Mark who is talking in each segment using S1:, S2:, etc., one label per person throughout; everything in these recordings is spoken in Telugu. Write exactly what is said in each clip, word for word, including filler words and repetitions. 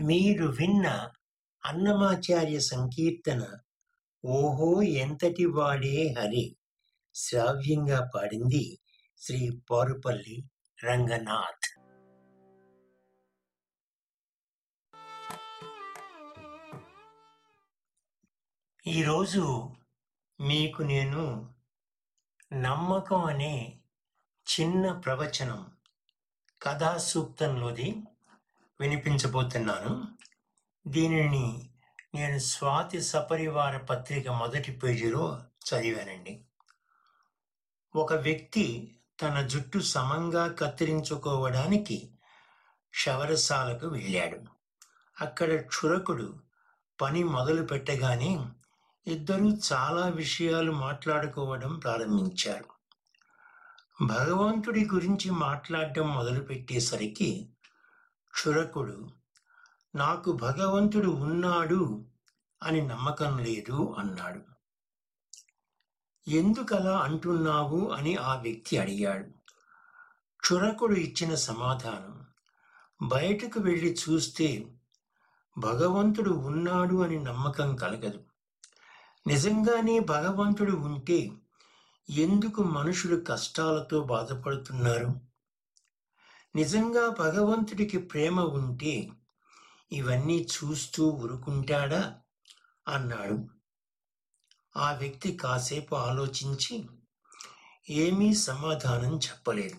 S1: మీరు విన్న అన్నమాచార్య సంకీర్తన ఓహో ఎంతటి వాడే హరి శ్రావ్యంగా పాడింది శ్రీ పారుపల్లి రంగనాథ్. ఈరోజు మీకు నేను నమ్మకం అనే చిన్న ప్రవచనం కథా సూక్తంలోది వినిపించబోతున్నాను. దీనిని నేను స్వాతి సపరివార పత్రిక మొదటి పేజీలో చదివానండి. ఒక వ్యక్తి తన జుట్టు సమంగా కత్తిరించుకోవడానికి క్షవరశాలకు వెళ్ళాడు. అక్కడ క్షురకుడు పని మొదలు పెట్టగానే ఇద్దరూ చాలా విషయాలు మాట్లాడుకోవడం ప్రారంభించారు. భగవంతుడి గురించి మాట్లాడడం మొదలుపెట్టేసరికి క్షురకుడు నాకు భగవంతుడు ఉన్నాడు అని నమ్మకం లేదు అన్నాడు. ఎందుకలా అంటున్నావు అని ఆ వ్యక్తి అడిగాడు. క్షురకుడు ఇచ్చిన సమాధానం, బయటకు వెళ్ళి చూస్తే భగవంతుడు ఉన్నాడు అని నమ్మకం కలగదు. నిజంగానే భగవంతుడు ఉంటే ఎందుకు మనుషులు కష్టాలతో బాధపడుతున్నారు? నిజంగా భగవంతుడికి ప్రేమ ఉంటే ఇవన్నీ చూస్తూ ఊరుకుంటాడా అన్నాడు. ఆ వ్యక్తి కాసేపు ఆలోచించి ఏమీ సమాధానం చెప్పలేదు.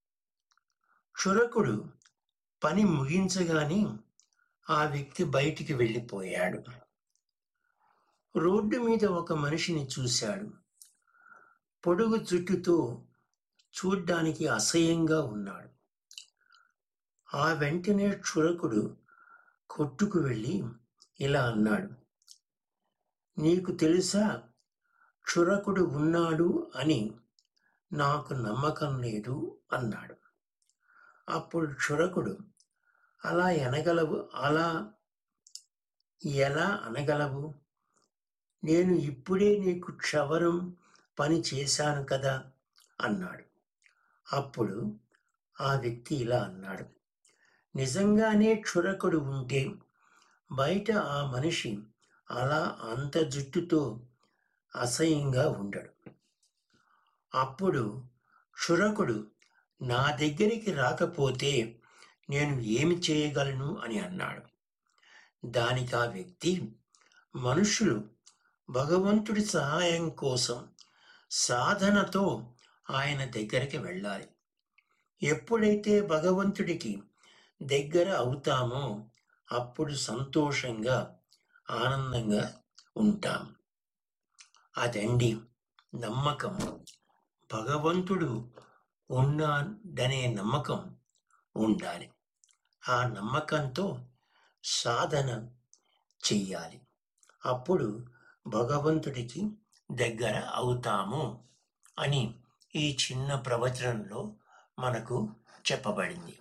S1: క్షురకుడు పని ముగించగానే ఆ వ్యక్తి బయటికి వెళ్ళిపోయాడు. రోడ్డు మీద ఒక మనిషిని చూశాడు. పొడుగు జుట్టుతో చూడ్డానికి అసహ్యంగా ఉన్నాడు. ఆ వెంటనే క్షురకుడు కొట్టుకు వెళ్ళి ఇలా అన్నాడు, నీకు తెలుసా క్షురకుడు ఉన్నాడు అని నాకు నమ్మకం లేదు అన్నాడు. అప్పుడు క్షురకుడు అలా అనగలవు అలా ఎలా అనగలవు? నేను ఇప్పుడే నీకు క్షవరం పని చేశాను కదా అన్నాడు. అప్పుడు ఆ వ్యక్తి ఇలా అన్నాడు, నిజంగానే క్షురకుడు ఉంటే బయట ఆ మనిషి అలా అంత జుట్టుతో అసహ్యంగా ఉండడు. అప్పుడు క్షురకుడు నా దగ్గరికి రాకపోతే నేను ఏమి చేయగలను అని అన్నాడు. దానికి ఆ వ్యక్తి, మనుషులు భగవంతుడి సహాయం కోసం సాధనతో ఆయన దగ్గరికి వెళ్ళాలి. ఎప్పుడైతే భగవంతుడికి దగ్గర అవుతామో అప్పుడు సంతోషంగా ఆనందంగా ఉంటాం. అదండి నమ్మకం. భగవంతుడు ఉన్నాడనే నమ్మకం ఉండాలి. ఆ నమ్మకంతో సాధన చెయ్యాలి. అప్పుడు భగవంతుడికి దగ్గర అవుతాము అని ఈ చిన్న ప్రవచనంలో మనకు చెప్పబడింది.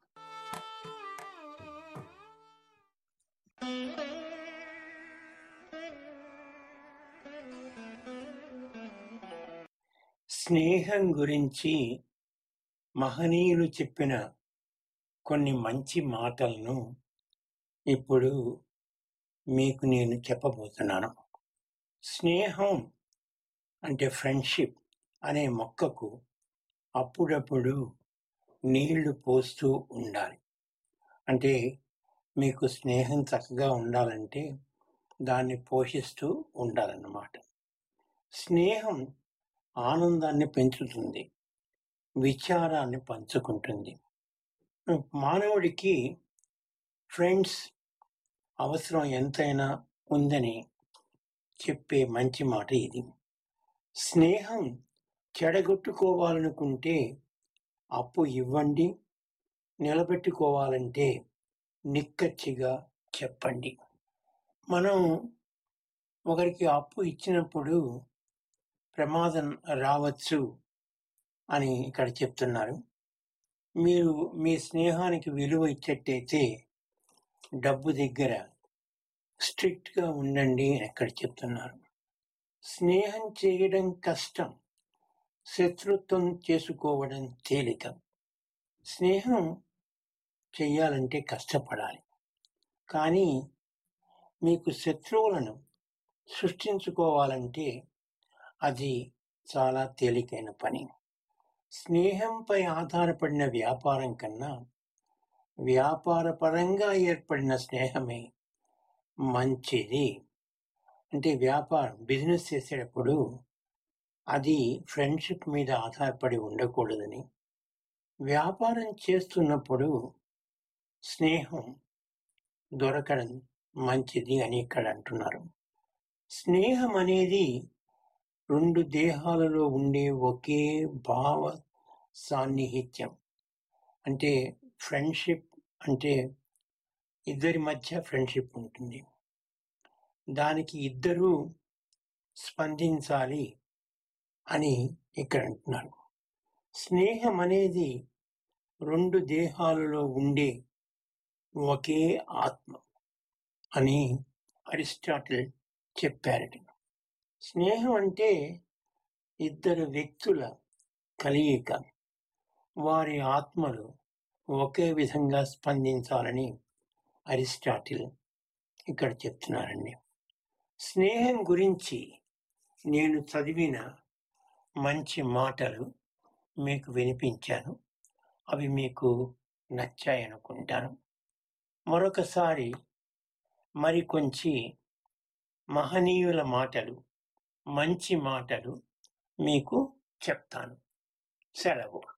S1: స్నేహం గురించి మహనీయులు చెప్పిన కొన్ని మంచి మాటలను ఇప్పుడు మీకు నేను చెప్పబోతున్నాను. స్నేహం అంటే ఫ్రెండ్షిప్ అనే మొక్కకు అప్పుడప్పుడు నీళ్లు పోస్తూ ఉండాలి. అంటే మీకు స్నేహం చక్కగా ఉండాలంటే దాన్ని పోషిస్తూ ఉండాలన్నమాట. స్నేహం ఆనందాన్ని పెంచుతుంది, విచారాన్ని పంచుకుంటుంది. మానవుడికి ఫ్రెండ్స్ అవసరం ఎంతైనా ఉందని చెప్పే మంచి మాట ఇది. స్నేహం చెడగొట్టుకోవాలనుకుంటే అప్పు ఇవ్వండి, నిలబెట్టుకోవాలంటే నిక్కచ్చిగా చెప్పండి. మనం ఒకరికి అప్పు ఇచ్చినప్పుడు ప్రమాదం రావచ్చు అని ఇక్కడ చెప్తున్నారు. మీరు మీ స్నేహానికి విలువ ఇచ్చేట్టయితే డబ్బు దగ్గర స్ట్రిక్ట్ గా ఉండండి అని ఇక్కడ చెప్తున్నారు. స్నేహం చేయడం కష్టం, శత్రుత్వం చేసుకోవడం తేలిక. స్నేహం చెయ్యాలంటే కష్టపడాలి. కానీ మీకు శత్రువులను సృష్టించుకోవాలంటే అది చాలా తేలికైన పని. స్నేహంపై ఆధారపడిన వ్యాపారం కన్నా వ్యాపారపరంగా ఏర్పడిన స్నేహమే మంచిది. అంటే వ్యాపారం బిజినెస్ చేసేటప్పుడు అది ఫ్రెండ్షిప్ మీద ఆధారపడి ఉండకూడదని, వ్యాపారం చేస్తున్నప్పుడు స్నేహం దొరకడం మంచిది అని ఇక్కడ అంటున్నారు. స్నేహం అనేది రెండు దేహాలలో ఉండే ఒకే భావ సాన్నిహిత్యం. అంటే ఫ్రెండ్షిప్ అంటే ఇద్దరి మధ్య ఫ్రెండ్షిప్ ఉంటుంది, దానికి ఇద్దరూ స్పందించాలి అని ఇక్కడ అంటున్నారు. స్నేహం అనేది రెండు దేహాలలో ఉండే ఒకే ఆత్మ అని అరిస్టాటిల్ చెప్పారట. స్నేహం అంటే ఇద్దరు వ్యక్తుల కలయిక, వారి ఆత్మలు ఒకే విధంగా స్పందించాలని అరిస్టాటిల్ ఇక్కడ చెప్తున్నారండి. స్నేహం గురించి నేను చదివిన మంచి మాటలు మీకు వినిపించాను, అవి మీకు నచ్చాయనుకుంటాను. మరొకసారి మరికొంచి మహనీయుల మాటలు, మంచి మాటలు మీకు చెప్తాను. సెలవు.